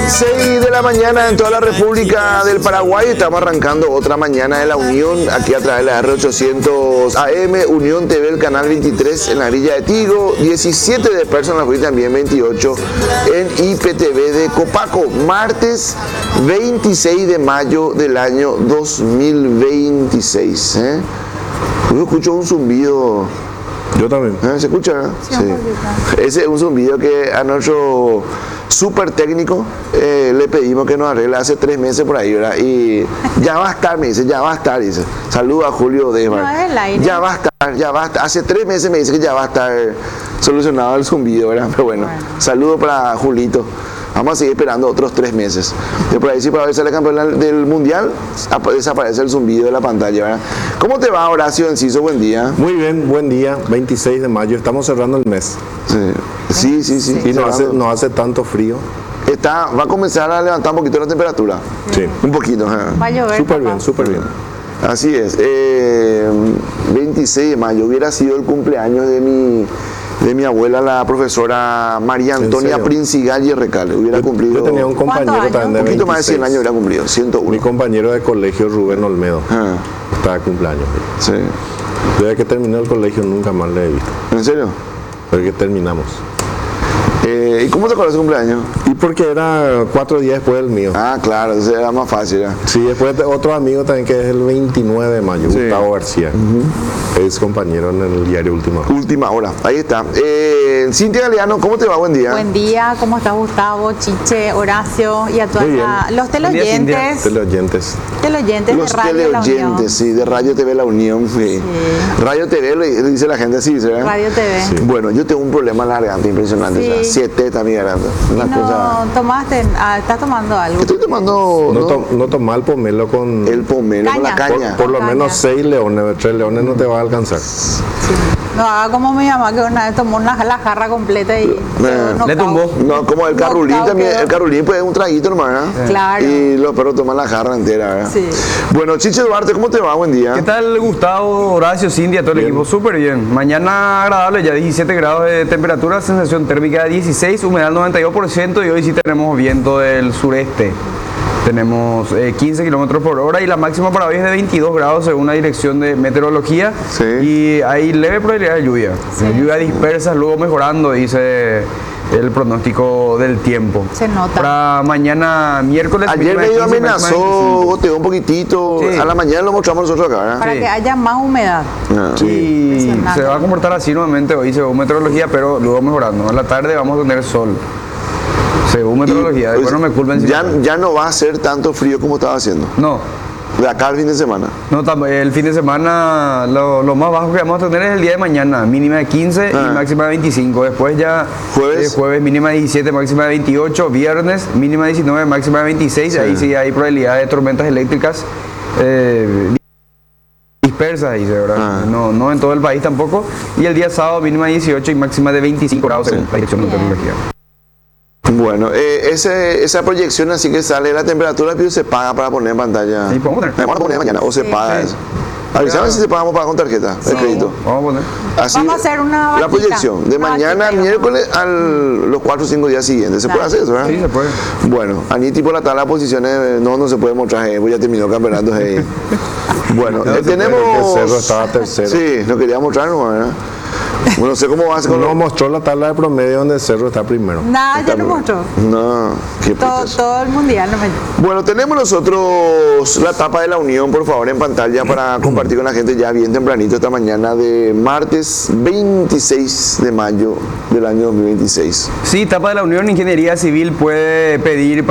6 de la mañana en toda la República del Paraguay. Estamos arrancando otra mañana de la Unión, aquí a través de la R800 AM, Unión TV, el canal 23 en la grilla de Tigo, 17 de personas, y también 28 en IPTV de Copaco, martes 26 de mayo del año 2026. Yo escucho un zumbido. Yo también. ¿Se escucha? Sí. Ese es un zumbido que a nuestro súper técnico le pedimos que nos arregle hace 3 meses por ahí, ¿verdad? Y ya va a estar, me dice, ya va a estar, dice. Saludos a Julio Desmar. No es el aire. Ya va a estar, ya va a estar. Hace 3 meses me dice que ya va a estar solucionado el zumbido, ¿verdad? Pero bueno, saludos para Julito. Vamos a seguir esperando otros 3 meses. Y por ahí sí, para ver si sale campeón del mundial, desaparece el zumbido de la pantalla, ¿verdad? ¿Cómo te va, Horacio Enciso? Buen día. Muy bien, buen día. 26 de mayo, estamos cerrando el mes. Sí. Y no hace tanto frío. Va a comenzar a levantar un poquito la temperatura. Sí. Un poquito. Va a llover. Súper bien. Así es. 26 de mayo hubiera sido el cumpleaños de mi abuela, la profesora María Antonia Princigal y Recale. Hubiera cumplido. Yo tenía un compañero también de un poquito más de 100 años, 26. hubiera cumplido, 101. Mi compañero de colegio, Rubén Olmedo, está de cumpleaños. Sí. Desde que terminó el colegio nunca más le he visto. ¿En serio? Desde que terminamos. ¿Y cómo te acuerdas de su cumpleaños? Y porque era 4 días después del mío. Ah, claro, entonces era más fácil. ¿Eh? Sí, después otro amigo también que es el 29 de mayo, Sí. Gustavo García. Es compañero en el diario Última Hora. Última hora, ahí está. Cintia Galeano, ¿cómo te va? Buen día. Buen día, ¿cómo estás, Gustavo, Chiche, Horacio y a todos Muy bien. los teleoyentes? Teleoyentes. Teleoyentes Los de Radio La Unión. teleoyentes, sí, de Radio TV La Unión. Sí. Radio TV, le dice la gente así, ¿verdad? Radio TV. Sí. Bueno, yo tengo un problema en la garganta impresionante. Sí. O sea, 7 está mi garganta. Una cosa. No tomaste, estás tomando algo. Estoy tomando No toma el pomelo con... el pomelo con la Caña. caña. Por lo Caña. menos 6 leones, 3 leones no te va a alcanzar. No haga como mi mamá que una vez tomó la jarra completa y Le tumbó. No, como el carrulín Knockout también. quedó. El carrulín pues es un traguito, hermana. Claro. Y los perros toman la jarra entera, ¿verdad? Sí. Bueno, Chiche Duarte, ¿cómo te va? Buen día. ¿Qué tal, Gustavo, Horacio, Cintia, todo el equipo? Súper bien. Mañana agradable, ya 17 grados de temperatura, sensación térmica de 16, humedad 92% y hoy sí tenemos viento del sureste. Tenemos 15 kilómetros por hora y la máxima para hoy es de 22 grados según la dirección de meteorología. Sí. Y hay leve probabilidad de lluvia. Lluvia dispersa, luego mejorando, dice el pronóstico del tiempo. Se nota. Para mañana miércoles. Ayer mínima de medio 15, máxima de amenazó, 25. goteó un poquitito. Sí. A la mañana lo mostramos nosotros acá, ¿verdad? Para Sí. que haya más humedad. Y Impresionante. se va a comportar así nuevamente hoy según meteorología, pero luego mejorando. En la tarde vamos a tener sol. Según meteorología, Y, después no me culpen si ya no va a ser tanto frío como estaba haciendo. No, De acá al fin de semana. el fin de semana lo más bajo que vamos a tener es el día de mañana, mínima de 15 y máxima de 25. Después ya Jueves. mínima de 17, máxima de 28. Viernes mínima de 19, máxima de 26. Ahí sí hay probabilidad de tormentas eléctricas dispersas, dice, ¿verdad? No en todo el país tampoco. Y el día sábado mínima de 18 y máxima de 25 grados según la dirección de meteorología. Bueno, esa proyección así que sale la temperatura, pero se paga para poner en pantalla. Sí, podemos poner. Vamos a poner mañana, o se paga eso. Avisame si se pagamos para con tarjeta de crédito. Vamos a poner. Así, Vamos a hacer una la vaquita. proyección de Una mañana vaquita, miércoles a los 4 o 5 días siguientes. ¿Se puede hacer eso, verdad? Sí, se puede. Bueno, Aniti por la tabla de posiciones no se puede mostrar, pues ya terminó el campeonato. Bueno, tenemos. El Cerro estaba tercero. Sí, lo quería mostrar, ¿no? ¿verdad? Bueno, no sé cómo va a ser con No mostró la tabla de promedio donde el Cerro está primero. Nada, ya lo mostró. No, qué putas. Todo el mundial. No me... Bueno, tenemos nosotros la tapa de la Unión, por favor, en pantalla para compartir con la gente ya bien tempranito esta mañana de martes 26 de mayo del año 2026. Sí, tapa de la Unión, Ingeniería Civil puede pedir